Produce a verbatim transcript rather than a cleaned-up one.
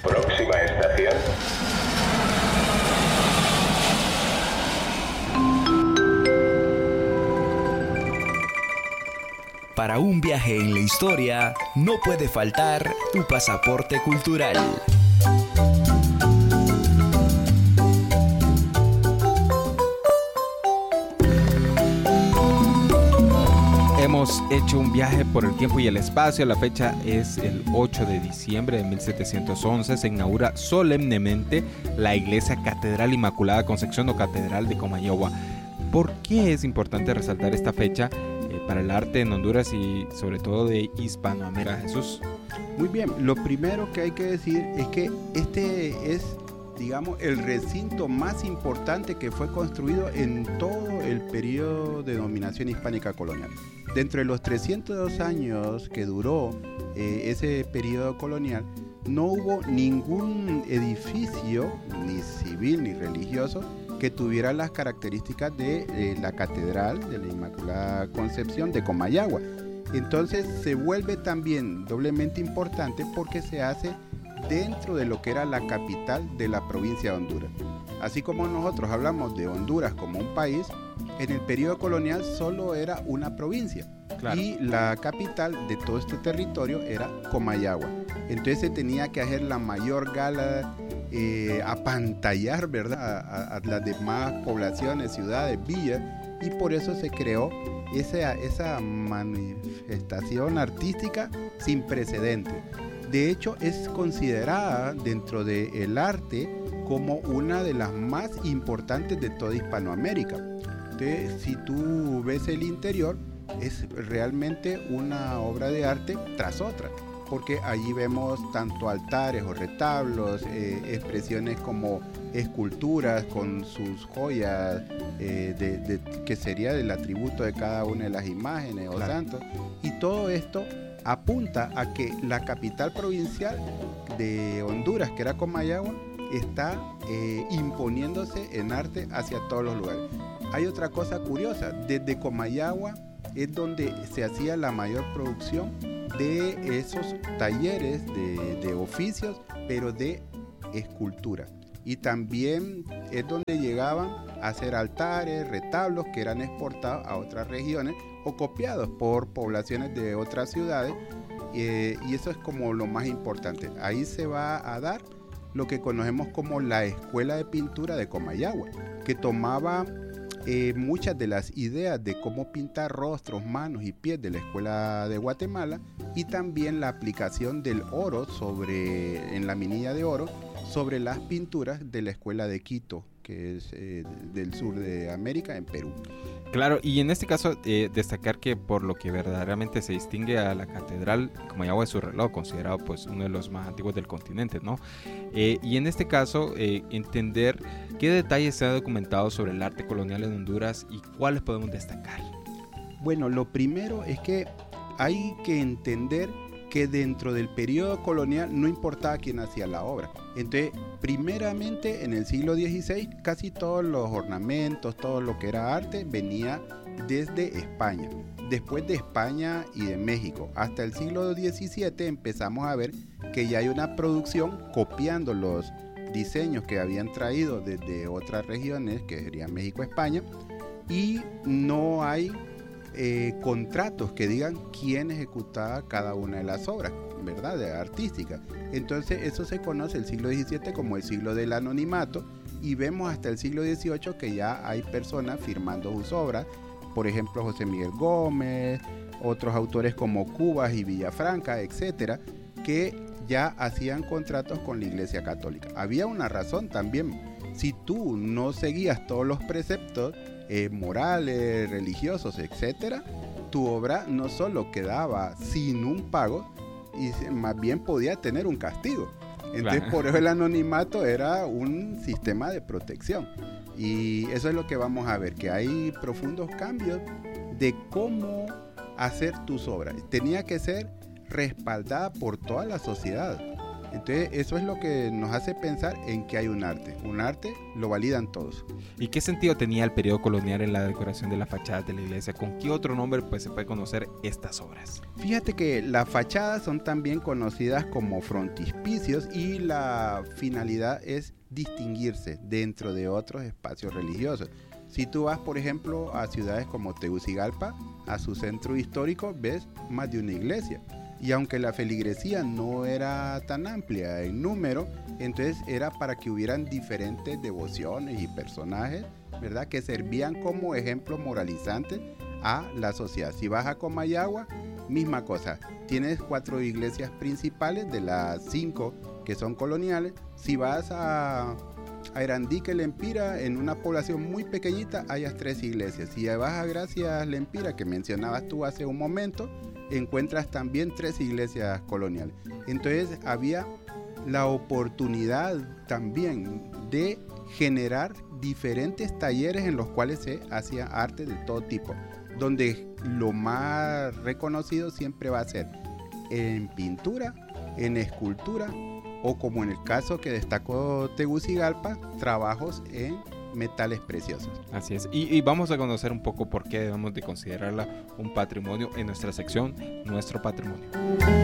Próxima estación. Para un viaje en la historia, no puede faltar tu pasaporte cultural. Hemos hecho un viaje por el tiempo y el espacio. La fecha es el ocho de diciembre de mil setecientos once. Se inaugura solemnemente la Iglesia Catedral Inmaculada Concepción o Catedral de Comayagua. ¿Por qué es importante resaltar esta fecha eh, para el arte en Honduras y sobre todo de Hispanoamérica, Jesús? Muy bien, lo primero que hay que decir es que este es, digamos, el recinto más importante que fue construido en todo el periodo de dominación hispánica colonial. Dentro de los trescientos años que duró eh, ese periodo colonial, no hubo ningún edificio, ni civil ni religioso, que tuviera las características de eh, la Catedral de la Inmaculada Concepción de Comayagua. Entonces se vuelve también doblemente importante porque se hace dentro de lo que era la capital de la provincia de Honduras. Así como nosotros hablamos de Honduras como un país, en el periodo colonial solo era una provincia. Claro. Y la capital de todo este territorio era Comayagua. Entonces se tenía que hacer la mayor gala, eh, apantallar, ¿verdad?, a, a las demás poblaciones, ciudades, villas, y por eso se creó esa, esa manifestación artística sin precedentes. De hecho, es considerada dentro del arte como una de las más importantes de toda Hispanoamérica. Entonces, si tú ves el interior, es realmente una obra de arte tras otra, porque allí vemos tanto altares o retablos, eh, expresiones como esculturas con sus joyas, eh, de, de, que sería del atributo de cada una de las imágenes o claro. santos, y todo esto apunta a que la capital provincial de Honduras, que era Comayagua, está eh, imponiéndose en arte hacia todos los lugares. Hay otra cosa curiosa, desde Comayagua es donde se hacía la mayor producción de esos talleres de, de oficios, pero de escultura. Y también es donde llegaban a hacer altares, retablos que eran exportados a otras regiones o copiados por poblaciones de otras ciudades, eh, y eso es como lo más importante. Ahí se va a dar lo que conocemos como la Escuela de Pintura de Comayagua, que tomaba eh, muchas de las ideas de cómo pintar rostros, manos y pies de la Escuela de Guatemala, y también la aplicación del oro sobre, en la minilla de oro sobre las pinturas de la Escuela de Quito, que es eh, del sur de América, en Perú. Claro, y en este caso eh, destacar que por lo que verdaderamente se distingue a la catedral, Comayagua es su reloj, considerado pues uno de los más antiguos del continente, ¿no? Eh, y en este caso eh, entender qué detalles se han documentado sobre el arte colonial en Honduras y cuáles podemos destacar. Bueno, lo primero es que hay que entender que dentro del periodo colonial no importaba quién hacía la obra. Entonces, primeramente en el siglo dieciséis, casi todos los ornamentos, todo lo que era arte, venía desde España. Después de España y de México, hasta el siglo diecisiete empezamos a ver que ya hay una producción copiando los diseños que habían traído desde otras regiones, que serían México, España, y no hay Eh, contratos que digan quién ejecutaba cada una de las obras, ¿verdad?, de artística. Entonces eso se conoce el siglo diecisiete como el siglo del anonimato, y vemos hasta el siglo dieciocho que ya hay personas firmando sus obras, por ejemplo José Miguel Gómez, otros autores como Cubas y Villafranca, etcétera, que ya hacían contratos con la Iglesia Católica. Había una razón también: si tú no seguías todos los preceptos Eh, morales, religiosos, etcétera, tu obra no solo quedaba sin un pago, y más bien podía tener un castigo. Entonces, claro, por eso el anonimato era un sistema de protección, y eso es lo que vamos a ver, que hay profundos cambios de cómo hacer tus obras. Tenía que ser respaldada por toda la sociedad. Entonces eso es lo que nos hace pensar en que hay un arte. Un arte lo validan todos. ¿Y qué sentido tenía el periodo colonial en la decoración de las fachadas de la iglesia? ¿Con qué otro nombre pues, se puede conocer estas obras? Fíjate que las fachadas son también conocidas como frontispicios y la finalidad es distinguirse dentro de otros espacios religiosos. Si tú vas, por ejemplo, a ciudades como Tegucigalpa, a su centro histórico, ves más de una iglesia. Y aunque la feligresía no era tan amplia en número, entonces era para que hubieran diferentes devociones y personajes, ¿verdad?, que servían como ejemplo moralizante a la sociedad. Si vas a Comayagua, misma cosa. Tienes cuatro iglesias principales de las cinco que son coloniales. Si vas a, a Erandique, Lempira, en una población muy pequeñita, hayas tres iglesias. Si vas a Gracias Lempira, que mencionabas tú hace un momento, encuentras también tres iglesias coloniales. Entonces había la oportunidad también de generar diferentes talleres en los cuales se hacía arte de todo tipo, donde lo más reconocido siempre va a ser en pintura, en escultura o, como en el caso que destacó Tegucigalpa, trabajos en metales preciosos. Así es, y, y vamos a conocer un poco por qué debemos de considerarla un patrimonio en nuestra sección Nuestro Patrimonio.